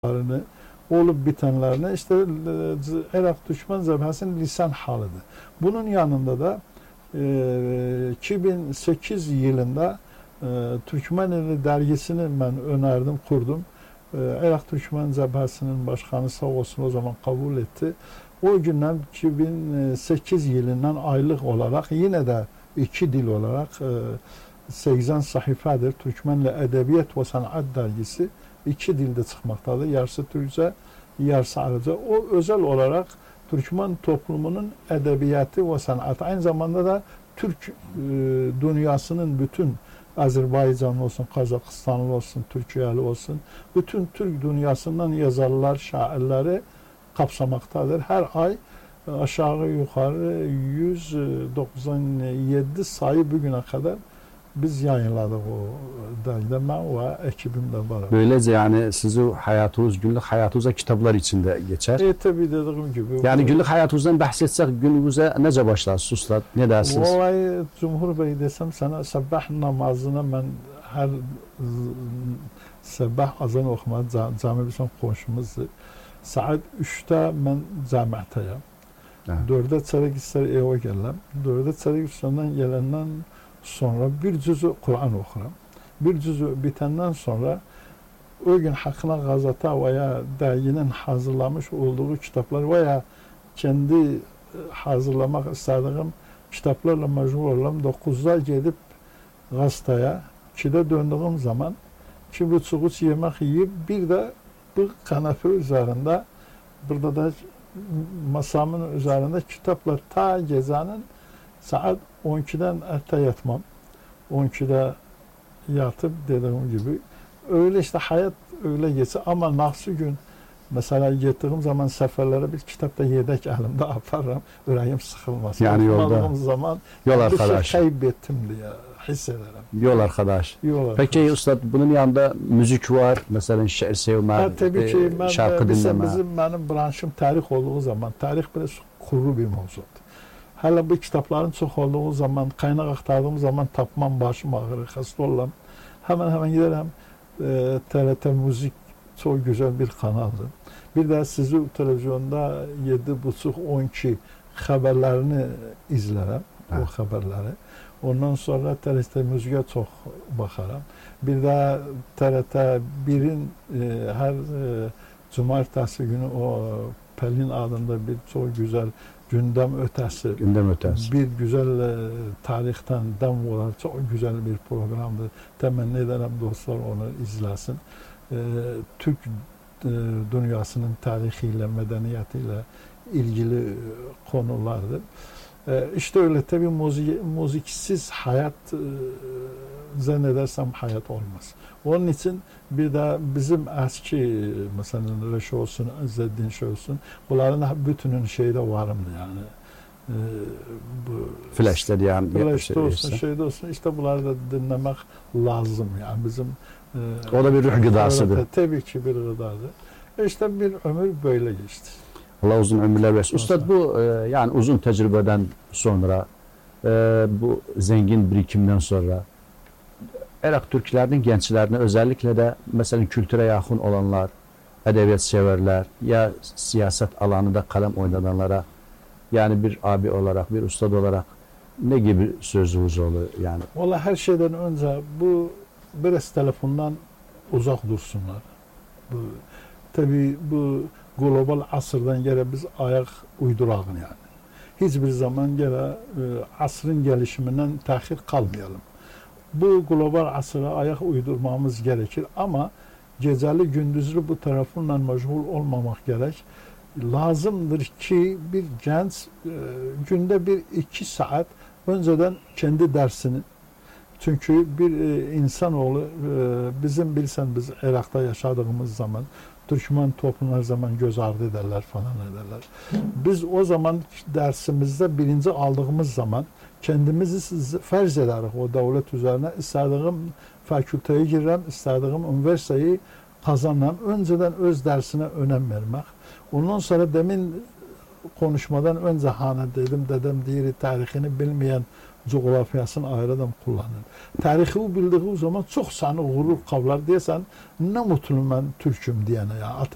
olup bitenlerine işte Irak Düşman Cəbhəsinin lisan halıdır. Bunun yanında da 2008 yılında Türkmeneli dergisini ben önerdim, kurdum. Irak Düşman Cəbhəsinin başkanı sağ olsun o zaman kabul etti. O günden 2008 yılından aylık olarak yine de 2 dil olarak 80 sayfadır. Türkmenli Edebiyat ve Sanat dergisi 2 dilde çıkmaktadır. Yarısı Türkçe, yarısı Arapça. O özel olarak Türkmen toplumunun edebiyatı ve sanatı. Aynı zamanda da Türk dünyasının bütün Azerbaycanlı olsun, Kazakistanlı olsun, Türkiye'li olsun, bütün Türk dünyasından yazarlar, şairleri kapsamaktadır. Her ay aşağı yukarı 197 sayı bugüne kadar biz yayınladık o dergide, ben ve ekibim de var. Böylece yani sizin hayatınız, günlük hayatınıza kitaplar içinde geçer. Tabii dediğim gibi. Yani günlük hayatınızdan bahsetsek günümüze nece başlarsınız usta? Ne dersiniz? Vallahi Cumhur Bey desem sana sabah namazına ben her sabah azan okumaya cami bizim komşumuzdur. Saat 3'te ben camiatayım. 4'de çeyrek ister eve gelem. 4'de çeyrek üstünden gelenden sonra bir cüzü Kur'an okuram. Bir cüzü bitenden sonra o gün hakkında gazete veya derginin hazırlamış olduğu kitaplar veya kendi hazırlamak istediğim kitaplarla meşgul olalım. 9'da gidip gazeteye, 2'de döndüğüm zaman 2.30 yemek yiyip bir de bu kanepe üzerinde, burada da masamın üzerinde kitaplar ta gecenin saat 12'den erte yatmam. 12'de yatıp dediğim gibi öyle işte hayat öyle geçse ama nasıl gün mesela gittiğim zaman seferlere bir kitapta yedek elimde yaparım. Yüreğim sıkılmaz. Yani yolda zaman yol arkadaş. Bir şey kaybettim diye hissederim. Yol arkadaş. Peki usta bunun yanında müzik var. Mesela şiir sevme, tabii ki şarkı dinleme. Benim branşım tarih olduğu zaman tarih biraz kuru bir mevzudur. Hala bu kitapların çok olduğu zaman, kaynak aktardığım zaman tapmam, başım ağrır, hasta olam. Hemen giderim. TRT Müzik çok güzel bir kanaldır. Bir de sizi televizyonda 7.30-12 haberlerini izlerim, o haberleri. Ondan sonra TRT Müzik'e çok bakarım. Bir de TRT 1'in her cumartesi günü o Pelin adında bir çok güzel gündem ötesi. Bir güzel tarihten dem olan çok güzel bir programdır. Temenni ederim dostlar onu izlesin. Türk dünyasının tarihiyle, medeniyetiyle ilgili konulardır. İşte öyle tabii müziksiz hayat zannedersem hayat olmaz. Onun için bir de bizim eski mesela Reşo olsun, İzzeddin Şey olsun bunların bütünün şeyde varımdı yani. Bu Flash'te yani. Flash'te olsun, şeyde olsun işte bunları da dinlemek lazım yani bizim. O da bir ruh gıdasıdır. Tabii ki bir gıdadır. İşte bir ömür böyle geçti. Allah uzun ömürler versin. Ustad bu yani uzun tecrübeden sonra bu zengin birikimden sonra Irak Türklerinin gençlerine özellikle de mesela kültüre yakın olanlar, edebiyat severler ya siyaset alanında kalem oynayanlara yani bir abi olarak, bir ustad olarak ne gibi sözünüz olur yani? Vallahi her şeyden önce bu biraz telefondan uzak dursunlar. Tabii bu global asırdan gene biz ayak uydurağın yani. Hiçbir zaman gene asrın gelişiminden tahir kalmayalım. Bu global asıra ayak uydurmamız gerekir ama geceli gündüzlü bu tarafından meşgul olmamak gerek. Lazımdır ki bir genç günde 1-2 saat önceden kendi dersini çünkü bir insanoğlu bizim bilsen biz Irak'ta yaşadığımız zaman Türkmen toplumlar zaman göz ardı ederler falan ederler. Biz o zaman dersimizde birinci aldığımız zaman kendimizi ferz ederiz o devlet üzerine. İstediğim fakülteye girem, istediğim üniversiteyi kazanmam. Önceden öz dersine önem vermek. Ondan sonra demin konuşmadan önce hani dedim diğeri tarihini bilmeyen coğrafyasını ayrıdan kullanır. Tarihi bildiği zaman çok sana gurur kavlar diyesen ne mutlu ben Türk'üm diyene ya.